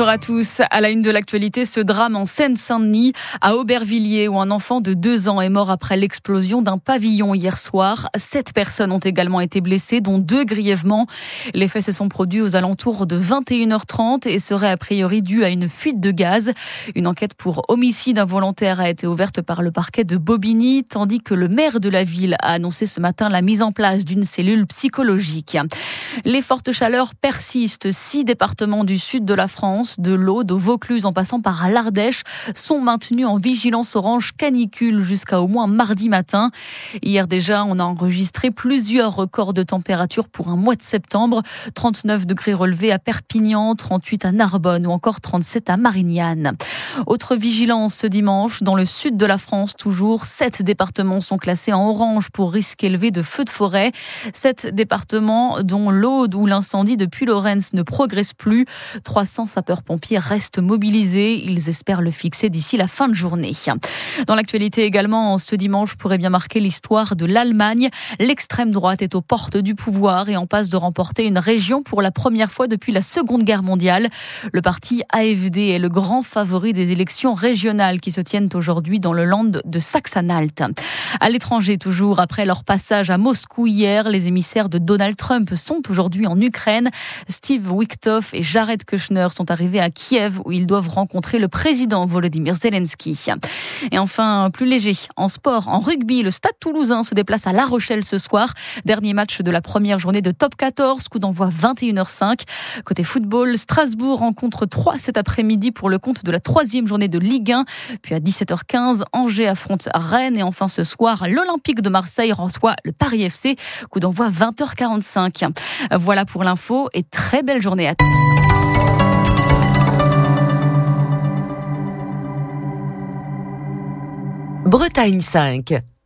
Bonjour à tous. À la une de l'actualité, ce drame en Seine-Saint-Denis, à Aubervilliers, où un enfant de 2 ans est mort après l'explosion d'un pavillon hier soir. 7 personnes ont également été blessées, dont 2 grièvement. Les faits se sont produits aux alentours de 21h30 et seraient a priori dus à une fuite de gaz. Une enquête pour homicide involontaire a été ouverte par le parquet de Bobigny, tandis que le maire de la ville a annoncé ce matin la mise en place d'une cellule psychologique. Les fortes chaleurs persistent. 6 départements du sud de la France, de l'Aude au Vaucluse en passant par l'Ardèche, sont maintenus en vigilance orange canicule jusqu'à au moins mardi matin. Hier déjà, on a enregistré plusieurs records de température pour un mois de septembre. 39 degrés relevés à Perpignan, 38 à Narbonne ou encore 37 à Marignane. Autre vigilance ce dimanche, dans le sud de la France toujours, 7 départements sont classés en orange pour risque élevé de feux de forêt. 7 départements dont l'Aude où l'incendie de Puylaurens ne progresse plus. 300 sapeurs-pompiers restent mobilisés. Ils espèrent le fixer d'ici la fin de journée. Dans l'actualité également, ce dimanche pourrait bien marquer l'histoire de l'Allemagne. L'extrême droite est aux portes du pouvoir et en passe de remporter une région pour la première fois depuis la Seconde Guerre mondiale. Le parti AfD est le grand favori des élections régionales qui se tiennent aujourd'hui dans le land de Saxe-Anhalt. À l'étranger toujours, après leur passage à Moscou hier, les émissaires de Donald Trump sont aujourd'hui en Ukraine. Steve Witkoff et Jared Kushner sont arrivés à Kiev où ils doivent rencontrer le président Volodymyr Zelensky. Et enfin, plus léger, en sport, en rugby, le Stade Toulousain se déplace à La Rochelle ce soir. Dernier match de la première journée de Top 14, coup d'envoi 21h05. Côté football, Strasbourg rencontre 3 cet après-midi pour le compte de la 3e journée de Ligue 1. Puis à 17h15, Angers affronte Rennes. Et enfin ce soir, l'Olympique de Marseille reçoit le Paris FC. Coup d'envoi 20h45. Voilà pour l'info et très belle journée à tous. Bretagne 5.